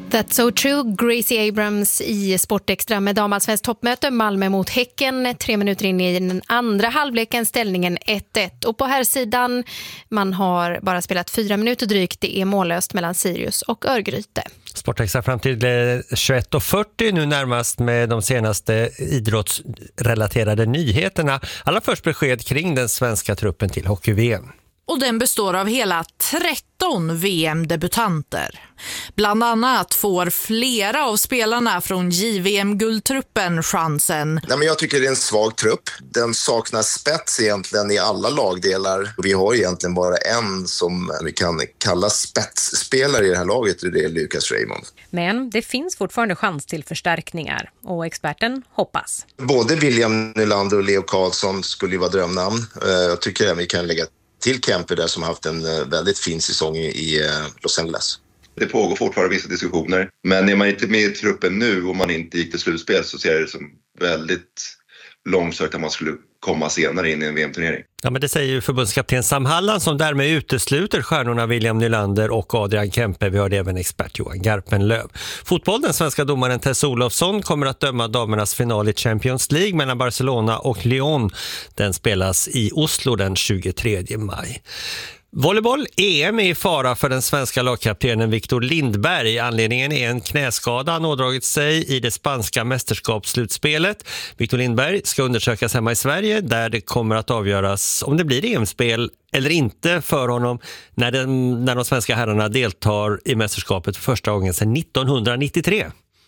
That's so true. Gracie Abrams i Sportextra med damallsvenskt toppmöte. Malmö mot Häcken. 3 minuter in i den andra halvleken, ställningen 1-1. Och på här sidan, man har bara spelat 4 minuter drygt. Det är mållöst mellan Sirius och Örgryte. Sportextra fram till 21:40 nu närmast med de senaste idrottsrelaterade nyheterna. Allra först besked kring den svenska truppen till hockey-VM. Och den består av hela 13 VM-debutanter. Bland annat får flera av spelarna från JVM-guldtruppen chansen. Nej, men jag tycker det är en svag trupp. Den saknar spets egentligen i alla lagdelar. Vi har egentligen bara en som vi kan kalla spetsspelare i det här laget, och det är Lucas Raymond. Men det finns fortfarande chans till förstärkningar och experten hoppas. Både William Nylander och Leo Karlsson skulle ju vara drömnamn. Jag tycker att vi kan lägga till Kemper där som har haft en väldigt fin säsong i Los Angeles. Det pågår fortfarande vissa diskussioner, men är man inte med i truppen nu och man inte gick till slutspel så ser jag det som väldigt långsökt att man skulle komma senare in i en VM-turnering. Ja, men det säger ju förbundskapten Sam Halland som därmed utesluter stjärnorna William Nylander och Adrian Kempe. Vi har även expert Johan Garpenlöv. Fotboll, den svenska domaren Tess Olofsson kommer att döma damernas final i Champions League mellan Barcelona och Lyon. Den spelas i Oslo den 23 maj. Volleyboll, EM är i fara för den svenska lagkaptenen Victor Lindberg. Anledningen är en knäskada han ådragit sig i det spanska mästerskapsslutspelet. Victor Lindberg ska undersökas hemma i Sverige där det kommer att avgöras om det blir EM-spel eller inte för honom när de svenska herrarna deltar i mästerskapet för första gången sedan 1993.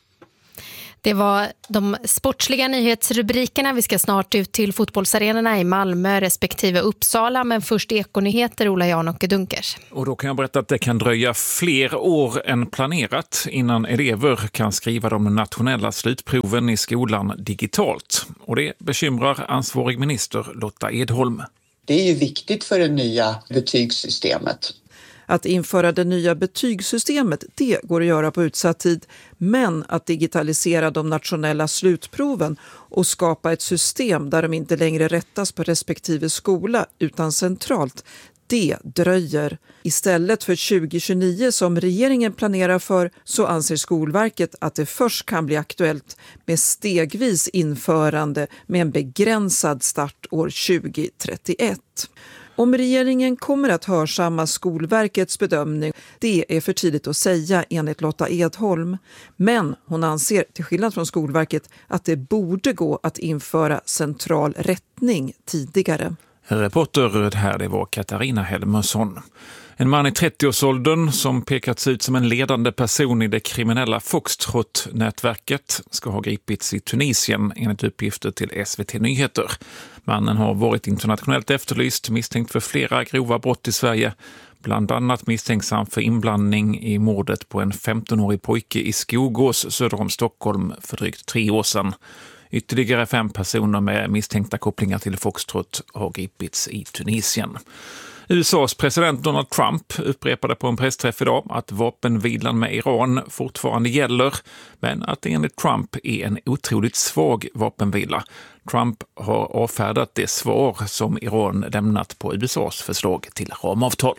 Det var de sportsliga nyhetsrubrikerna. Vi ska snart ut till fotbollsarenorna i Malmö respektive Uppsala. Men först ekonyheter, Ola Jan och Dunkers. Och då kan jag berätta att det kan dröja fler år än planerat innan elever kan skriva de nationella slutproven i skolan digitalt. Och det bekymrar ansvarig minister Lotta Edholm. Det är ju viktigt för det nya betygssystemet. Att införa det nya betygssystemet, det går att göra på utsatt tid. Men att digitalisera de nationella slutproven och skapa ett system där de inte längre rättas på respektive skola utan centralt, det dröjer. Istället för 2029 som regeringen planerar för så anser Skolverket att det först kan bli aktuellt med stegvis införande med en begränsad start år 2031. Om regeringen kommer att hörsamma Skolverkets bedömning, det är för tidigt att säga enligt Lotta Edholm. Men hon anser, till skillnad från Skolverket, att det borde gå att införa central rättning tidigare. Reporter här, det var Katarina Helmersson. En man i 30-årsåldern som pekats ut som en ledande person i det kriminella Foxtrot-nätverket ska ha gripits i Tunisien enligt uppgifter till SVT Nyheter. Mannen har varit internationellt efterlyst, misstänkt för flera grova brott i Sverige. Bland annat misstänksam för inblandning i mordet på en 15-årig pojke i Skogås söder om Stockholm för drygt 3 år sedan. Ytterligare 5 personer med misstänkta kopplingar till Foxtrot har gripits i Tunisien. USAs president Donald Trump upprepade på en pressträff idag att vapenvilan med Iran fortfarande gäller, men att det enligt Trump är en otroligt svag vapenvila. Trump har avfärdat det svar som Iran lämnat på USAs förslag till ramavtal.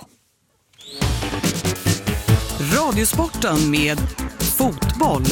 Radiosporten med fotboll.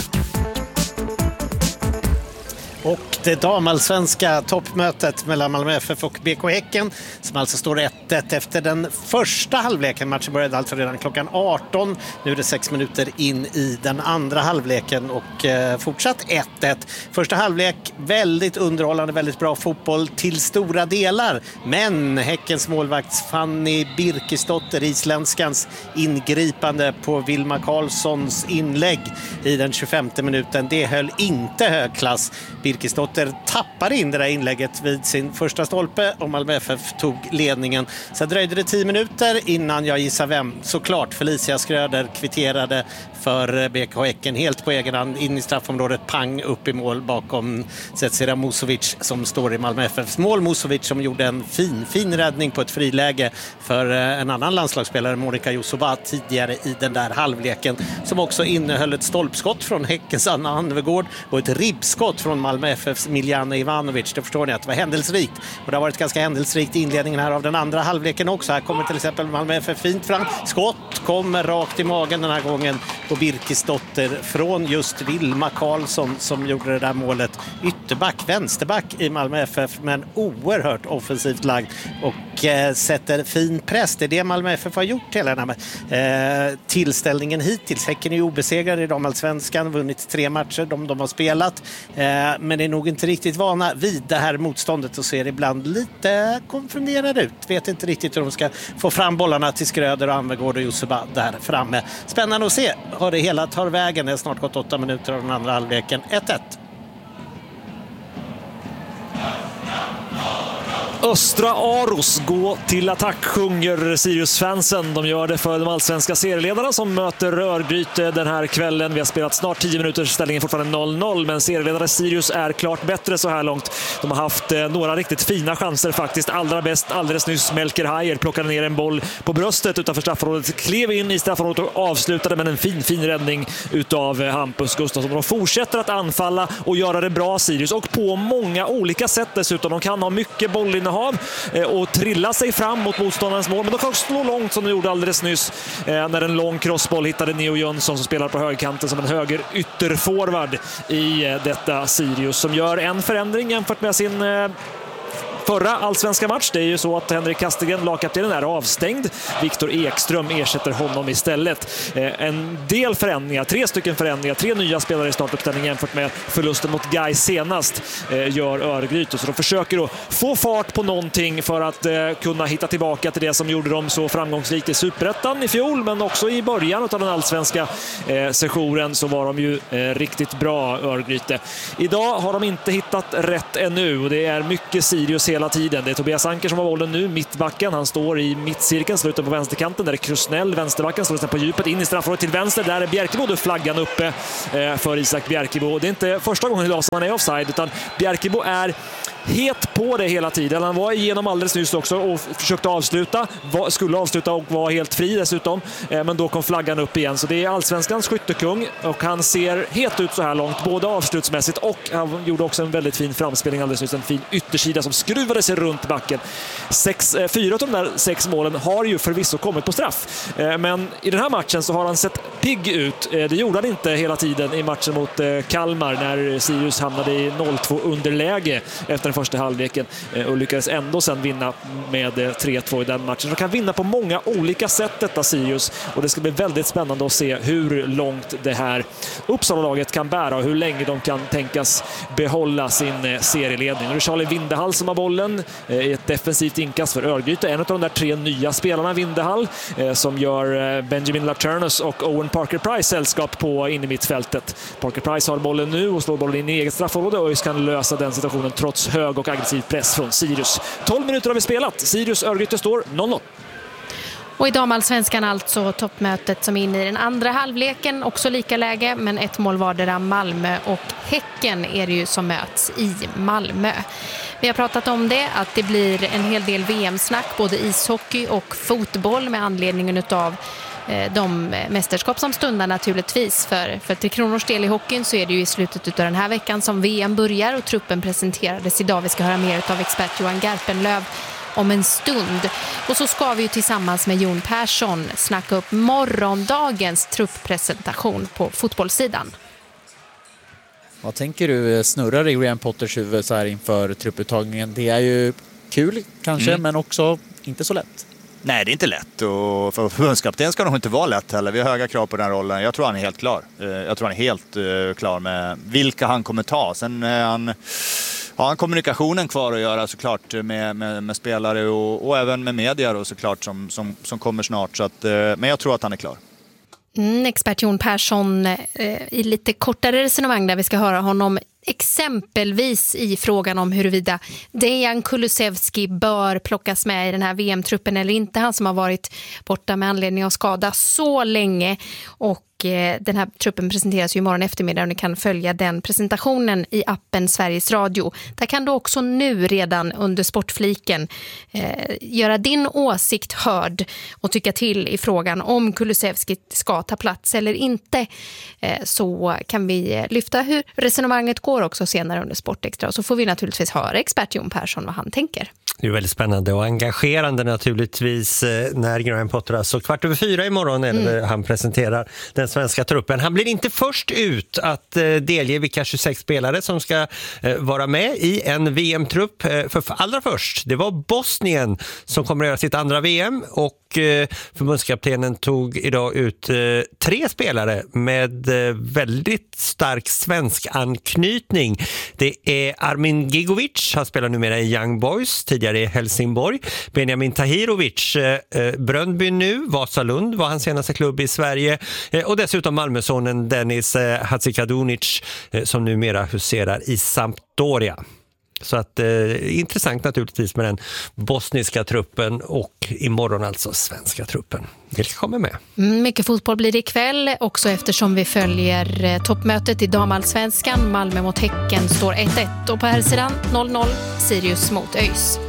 Och det damallsvenska toppmötet mellan Malmö FF och BK Häcken som alltså står 1-1 efter den första halvleken. Matchen började alltså redan klockan 18. Nu är det 6 minuter in i den andra halvleken och fortsatt 1-1. Första halvlek väldigt underhållande, väldigt bra fotboll till stora delar. Men Häckens målvakt Fanny Birkesdotter, islänskans ingripande på Vilma Karlssons inlägg i den 25:e minuten, det höll inte hög klass. Birkesdotter tappade in det där inlägget vid sin första stolpe och Malmö FF tog ledningen. Så dröjde det 10 minuter innan, jag gissar vem, såklart Felicia Skröder kvitterade för BK Häcken helt på egen hand in i straffområdet, pang upp i mål bakom Zecira Musovic som står i Malmö FFs mål. Musovic som gjorde en fin räddning på ett friläge för en annan landslagsspelare, Monika Josoba, tidigare i den där halvleken, som också innehöll ett stolpskott från Häckens Anna Anvegård och ett ribbskott från Malmö Malmö FFs Miljana Ivanovic. Det förstår ni att det var händelserikt. Och det har varit ganska händelserikt i inledningen här av den andra halvleken också. Här kommer till exempel Malmö FF fint fram. Skott kommer rakt i magen den här gången på Birkesdotter från just Vilma Karlsson som gjorde det där målet. Ytterback, vänsterback i Malmö FF, men oerhört offensivt lagd och sätter fin press. Det är det Malmö FF har gjort hela den här tillställningen hittills. Häcken är obesegrade i damallsvenskan, vunnit 3 matcher de har spelat, men är nog inte riktigt vana vid det här motståndet och ser ibland lite konfunderade ut. Vet inte riktigt hur de ska få fram bollarna till Skröder och Anvegård och Joseba där framme. Spännande att se har det hela tar vägen. Det är snart gått 8 minuter av den andra halvleken. 1-1. Östra Aros gå till attack, sjunger Sirius-fansen. De gör det för de allsvenska serieledarna som möter Örgryte den här kvällen. Vi har spelat snart 10 minuter, ställningen fortfarande 0-0, men serieledare Sirius är klart bättre så här långt. De har haft några riktigt fina chanser faktiskt. Allra bäst alldeles nyss Melker Hajer plockade ner en boll på bröstet utanför straffområdet, klev in i straffområdet och avslutade med en fin räddning utav Hampus Gustafsson. De fortsätter att anfalla och göra det bra Sirius, och på många olika sätt dessutom. De kan ha mycket bollinnehav och trilla sig fram mot motståndarens mål, men de kan också slå långt som de gjorde alldeles nyss när en lång crossboll hittade Neo Jönsson som spelar på högerkanten som en höger ytterforward i detta Sirius, som gör en förändring jämfört med sin förra allsvenska match. Det är ju så att Henrik Kastegren, lagkaptenen, är avstängd. Viktor Ekström ersätter honom istället. En del förändringar, 3 stycken förändringar, 3 nya spelare i startuppställningen jämfört med förlusten mot Gais senast gör Örgryte. Så de försöker att få fart på någonting för att kunna hitta tillbaka till det som gjorde dem så framgångsrikt i Superettan i fjol, men också i början av den allsvenska sessionen så var de ju riktigt bra, Örgryte. Idag har de inte hittat rätt ännu och det är mycket Sirius hela tiden. Det är Tobias Anker som har bollen nu, mittbacken. Han står i mittcirkeln, slutar på vänsterkanten. Där är Krusnell, vänsterbacken, står på djupet in i straffområdet till vänster. Där är Bjerkebo, då flaggan uppe för Isak Bjerkebo. Det är inte första gången idag som han är offside, utan Bjerkebo är het på det hela tiden. Han var igenom alldeles nyss också och försökte avsluta, skulle avsluta och var helt fri dessutom, men då kom flaggan upp igen. Så det är allsvenskans skyttekung och han ser het ut så här långt, både avslutsmässigt och han gjorde också en väldigt fin framspelning alldeles nyss, en fin yttersida som skruvade sig runt backen. 4 av de där 6 målen har ju förvisso kommit på straff, men i den här matchen så har han sett pigg ut. Det gjorde han inte hela tiden i matchen mot Kalmar när Sirius hamnade i 0-2 underläge efter den första halvleken och lyckades ändå sen vinna med 3-2 i den matchen. De kan vinna på många olika sätt detta Sirius, och det ska bli väldigt spännande att se hur långt det här Uppsala-laget kan bära och hur länge de kan tänkas behålla sin serieledning. Och det är Charlie Vindehall som har bollen i ett defensivt inkast för Örgryte. En av de där 3 nya spelarna, Vindehall, som gör Benjamin Laturnus och Owen Parker-Price sällskap på in i mittfältet. Parker-Price har bollen nu och slår bollen in i eget straffområde och ÖIS kan lösa den situationen trots hög och aggressiv press från Sirius. 12 minuter har vi spelat. Sirius-Örgryte står 0-0. Och i damallsvenskan alltså toppmötet som är inne i den andra halvleken, också lika läge, men 1 mål vardera. Malmö och Häcken är det ju som möts i Malmö. Vi har pratat om det, att det blir en hel del VM-snack, både ishockey och fotboll med anledningen av de mästerskap som stundar naturligtvis. För Tre Kronors del i hockeyn så är det ju i slutet av den här veckan som VM börjar och truppen presenterades idag. Vi ska höra mer av expert Johan Garpenlöv om en stund. Och så ska vi ju tillsammans med Jon Persson snacka upp morgondagens trupppresentation på fotbollssidan. Vad tänker du snurrar i Graham Potters huvud så här inför trupputtagningen? Det är ju kul kanske, men också inte så lätt. Nej, det är inte lätt, och för förbundskapten ska nog inte vara lätt heller. Vi har höga krav på den här rollen. Jag tror han är helt klar. Jag tror han är helt klar med vilka han kommer ta. Sen har han kommunikationen kvar att göra såklart med spelare och även med media då, såklart som kommer snart. Så att, men jag tror att han är klar. Expert Jon Persson i lite kortare resonemang där vi ska höra honom exempelvis i frågan om huruvida Dejan Kulusevski bör plockas med i den här VM-truppen eller inte. Han som har varit borta med anledning av skada så länge och den här truppen presenteras ju imorgon eftermiddag och ni kan följa den presentationen i appen Sveriges Radio. Där kan du också nu redan under sportfliken göra din åsikt hörd och tycka till i frågan om Kulusevski ska ta plats eller inte. Så kan vi lyfta hur resonemanget går också senare under Sportextra, och så får vi naturligtvis höra expert Jon Persson vad han tänker. Det är väldigt spännande och engagerande naturligtvis när Graham Potter, alltså 4:15 imorgon eller han presenterar den svenska truppen. Han blir inte först ut att delge vilka 26 spelare som ska vara med i en VM-trupp. För allra först, det var Bosnien som kommer att göra sitt andra VM, och förbundskaptenen tog idag ut 3 spelare med väldigt stark svensk anknytning. Det är Armin Gigovic, han spelar numera i Young Boys, tidigare i Helsingborg. Benjamin Tahirovic, Bröndby nu, Vasalund var hans senaste klubb i Sverige, och dessutom Malmösonen Dennis Hadzikadunic som numera huserar i Sampdoria. Så att intressant naturligtvis med den bosniska truppen, och imorgon alltså svenska truppen. Vilka kommer med? Mycket fotboll blir det ikväll också, eftersom vi följer toppmötet i damallsvenskan. Malmö mot Häcken står 1-1 och på här sidan 0-0 Sirius mot ÖIS.